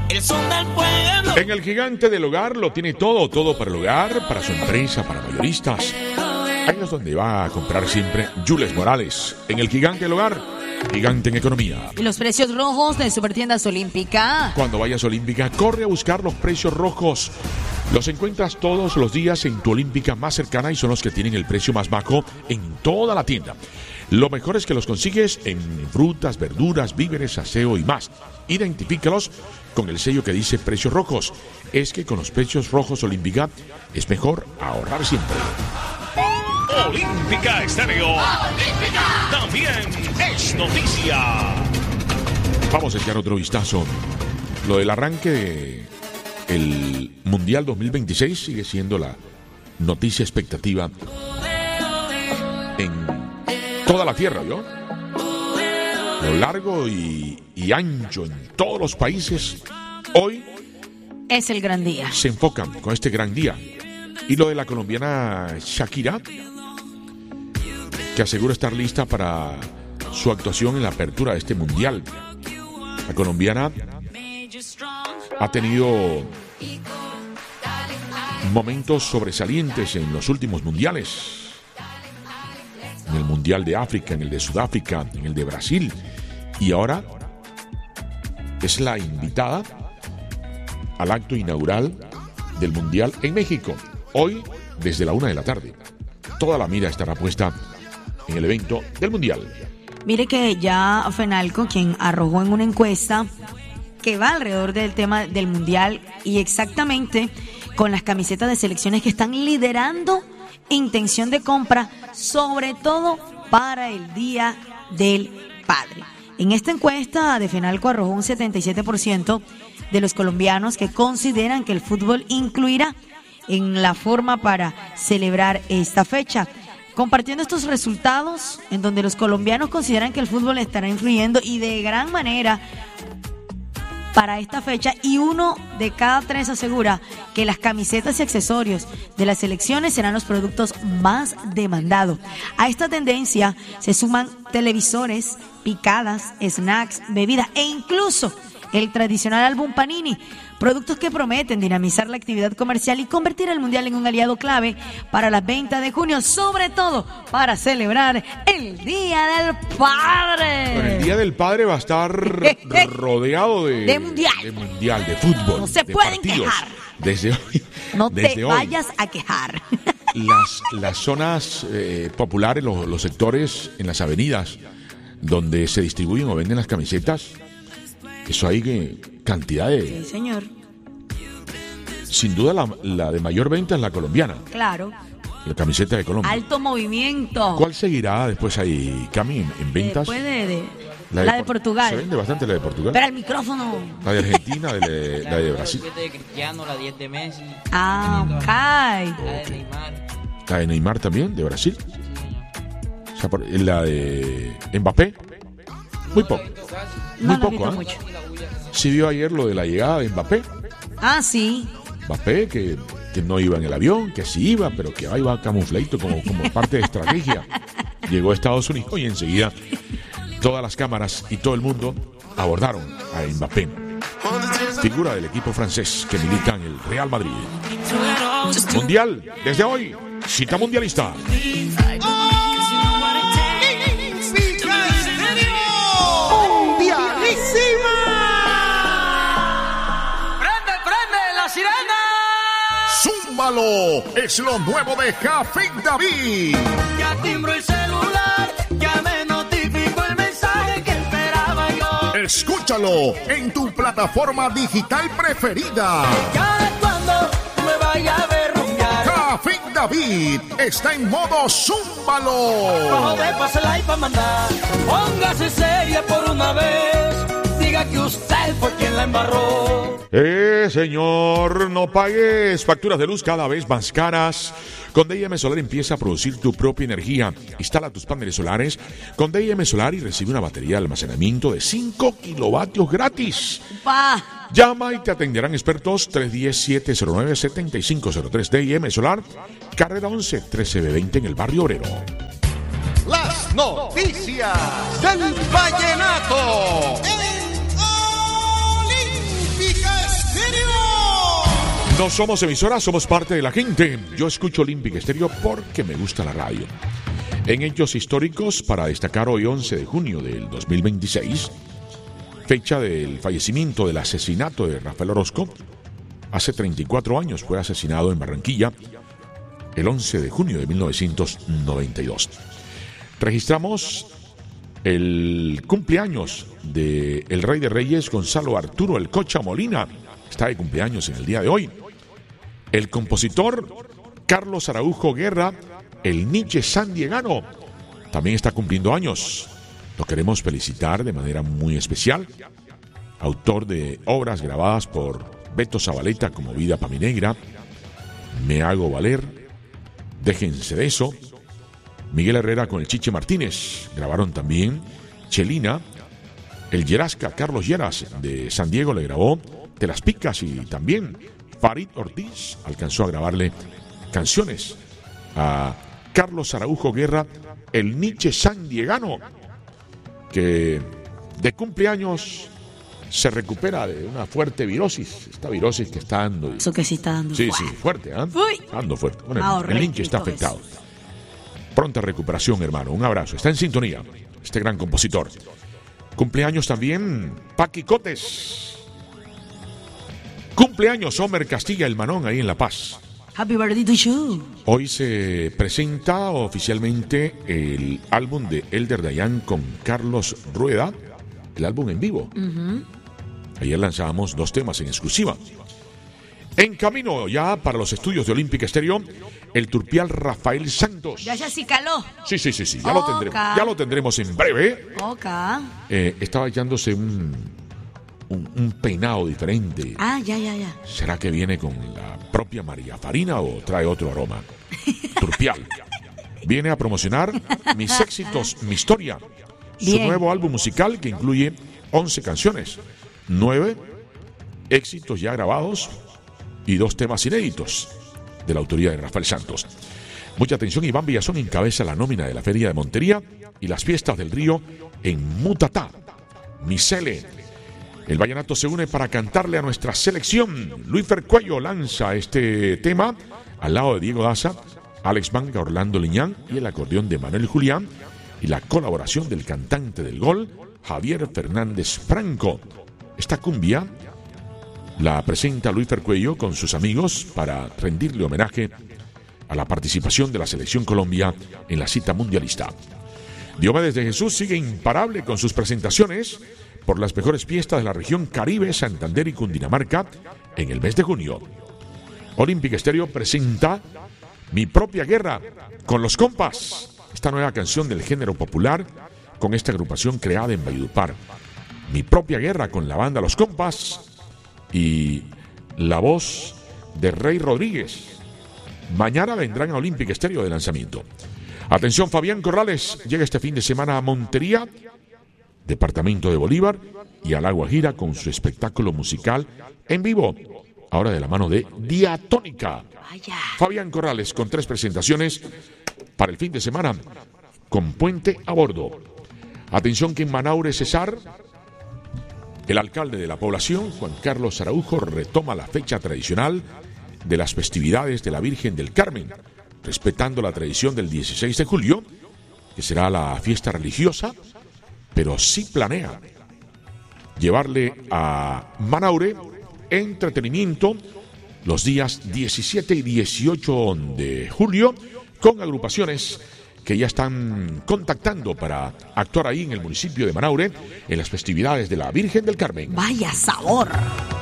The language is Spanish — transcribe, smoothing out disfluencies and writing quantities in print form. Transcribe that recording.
el son del pueblo. En el Gigante del Hogar lo tiene todo, todo para el hogar, para su empresa, para mayoristas. Ahí es donde va a comprar siempre Jules Morales. En el Gigante del Hogar, gigante en economía. Y los precios rojos de Supertiendas Olímpica. Cuando vayas a Olímpica, corre a buscar los precios rojos. Los encuentras todos los días en tu Olímpica más cercana y son los que tienen el precio más bajo en toda la tienda. Lo mejor es que los consigues en frutas, verduras, víveres, aseo y más. Identifícalos con el sello que dice precios rojos. Es que con los precios rojos Olímpica es mejor ahorrar siempre. Olímpica Estéreo. Olímpica también es noticia. Vamos a echar otro vistazo. Lo del arranque del Mundial 2026 sigue siendo la noticia expectativa en toda la tierra, ¿yo? Lo largo y ancho en todos los países. Hoy es el gran día. Se enfocan con este gran día. Y lo de la colombiana Shakira, que asegura estar lista para su actuación en la apertura de este mundial. La colombiana ha tenido momentos sobresalientes en los últimos mundiales. En el Mundial de África, en el de Sudáfrica, en el de Brasil. Y ahora es la invitada al acto inaugural del Mundial en México. Hoy, desde la 1 de la tarde. Toda la mira estará puesta en el evento del Mundial. Mire que ya Fenalco, quien arrojó en una encuesta que va alrededor del tema del Mundial y exactamente con las camisetas de selecciones que están liderando intención de compra, sobre todo para el Día del Padre. En esta encuesta de Fenalco arrojó un 77% de los colombianos que consideran que el fútbol incluirá en la forma para celebrar esta fecha. Compartiendo estos resultados, en donde los colombianos consideran que el fútbol estará influyendo y de gran manera para esta fecha, y 1 de cada 3 asegura que las camisetas y accesorios de las selecciones serán los productos más demandados. A esta tendencia se suman televisores, picadas, snacks, bebidas e incluso el tradicional álbum Panini, productos que prometen dinamizar la actividad comercial y convertir el Mundial en un aliado clave para la venta de junio, sobre todo para celebrar el Día del Padre. Bueno, el Día del Padre va a estar rodeado de mundial, de fútbol. No se de pueden partidos. quejar. Desde hoy. No desde te hoy, vayas a quejar. Las zonas populares, los sectores en las avenidas donde se distribuyen o venden las camisetas, eso hay cantidad de... Sí, señor. Sin duda la de mayor venta es la colombiana. Claro. La camiseta de Colombia. Alto movimiento. ¿Cuál seguirá después ahí, Cami, en ventas? Después de la de Portugal. Se vende bastante la de Portugal. Pero el micrófono. La de Argentina, la de Brasil. La de Cristiano, la 10 de Messi. Ah, ok. La de Neymar. La de Neymar también, de Brasil. O sea, la de Mbappé. Muy poco. Muy No poco, ¿eh? mucho. ¿Sí vio ayer lo de la llegada de Mbappé? Ah, sí. Mbappé, que no iba en el avión, que sí iba, pero que ahí va camufladito como parte de estrategia. Llegó a Estados Unidos y enseguida todas las cámaras y todo el mundo abordaron a Mbappé, figura del equipo francés que milita en el Real Madrid. Mundial, desde hoy, cita mundialista. ¡Zúmbalo! Es lo nuevo de Jafet David. Ya timbro el celular, ya me notificó el mensaje que esperaba yo. Escúchalo en tu plataforma digital preferida. Ya cuando me vaya a ver rumbear. Jafet David está en modo Zúmbalo. Rojo de pasar para mandar. Póngase seria por una vez. Diga que usted fue quien la embarró. Señor, no pagues facturas de luz cada vez más caras. Con D&M Solar empieza a producir tu propia energía. Instala tus paneles solares con D&M Solar y recibe una batería de almacenamiento de 5 kilovatios gratis. ¡Upa! Llama y te atenderán expertos 310-709-7503. D&M Solar, carrera 11, 13B20 en el barrio obrero. Las noticias del vallenato. Olímpica No somos emisoras, somos parte de la gente. Yo escucho Olympic Estéreo porque me gusta la radio. En hechos históricos, para destacar hoy 11 de junio del 2026, fecha del fallecimiento del asesinato de Rafael Orozco. Hace 34 años fue asesinado en Barranquilla, el 11 de junio de 1992. Registramos el cumpleaños del Rey de Reyes, Gonzalo Arturo El Cocha Molina. Está de cumpleaños en el día de hoy. El compositor Carlos Araujo Guerra, el Nietzsche sandiegano, también está cumpliendo años. Lo queremos felicitar de manera muy especial. Autor de obras grabadas por Beto Zabaleta como Vida pa' mi negra, Me hago valer, Déjense de eso. Miguel Herrera con el Chiche Martínez grabaron también Chelina. El Yerasca, Carlos Lleras de San Diego, le grabó Te las picas, y también Farid Ortiz alcanzó a grabarle canciones a Carlos Araujo Guerra, el Nietzsche sandiegano, que de cumpleaños se recupera de una fuerte virosis. Esta virosis que está dando. Eso que sí está dando. Sí, fuerte, ¿eh? Ando fuerte. Bueno, el Nietzsche está afectado. Pronta recuperación, hermano. Un abrazo. Está en sintonía este gran compositor. Cumpleaños también Paqui Cotes. Cumpleaños Homer Castilla, el Manón, ahí en La Paz. Happy birthday to you. Hoy se presenta oficialmente el álbum de Elder Dayan con Carlos Rueda, el álbum en vivo. Ayer lanzábamos 2 temas en exclusiva. En camino ya para los estudios de Olympic Estéreo, el turpial Rafael Santos. Ya sí caló. Sí. Ya lo tendremos en breve. Estaba echándose un peinado diferente. Ya. ¿Será que viene con la propia María Farina o trae otro aroma? Turpial. Viene a promocionar Mis éxitos, mi historia. Su nuevo álbum musical que incluye 11 canciones, 9 éxitos ya grabados y 2 temas inéditos de la autoría de Rafael Santos. Mucha atención, Iván Villazón encabeza la nómina de la Feria de Montería y las fiestas del río en Mutatá. Misele. El vallenato se une para cantarle a nuestra selección. Luis Fercuello lanza este tema al lado de Diego Daza, Alex Manga, Orlando Liñán y el acordeón de Manuel Julián y la colaboración del cantante del gol, Javier Fernández Franco. Esta cumbia la presenta Luis Fercuello con sus amigos para rendirle homenaje a la participación de la Selección Colombia en la cita mundialista. Diomedes de Jesús sigue imparable con sus presentaciones por las mejores fiestas de la región Caribe, Santander y Cundinamarca en el mes de junio. Olympic Estéreo presenta Mi propia guerra con Los Compas, esta nueva canción del género popular con esta agrupación creada en Valledupar. Mi propia guerra con la banda Los Compas y la voz de Rey Rodríguez. Mañana vendrán a Olympic Estéreo de lanzamiento. Atención, Fabián Corrales llega este fin de semana a Montería, departamento de Bolívar, y a La Guajira con su espectáculo musical en vivo, ahora de la mano de Diatónica. Fabián Corrales con 3 presentaciones para el fin de semana con Puente a bordo. Atención que en Manaure, Cesar, el alcalde de la población, Juan Carlos Araujo, retoma la fecha tradicional de las festividades de la Virgen del Carmen, respetando la tradición del 16 de julio, que será la fiesta religiosa, pero sí planea llevarle a Manaure entretenimiento los días 17 y 18 de julio con agrupaciones que ya están contactando para actuar ahí en el municipio de Manaure en las festividades de la Virgen del Carmen. ¡Vaya sabor!